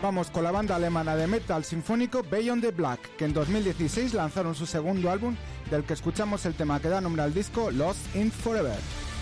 Vamos con la banda alemana de metal sinfónico Beyond the Black, que en 2016 lanzaron su segundo álbum, del que escuchamos el tema que da nombre al disco, Lost in Forever.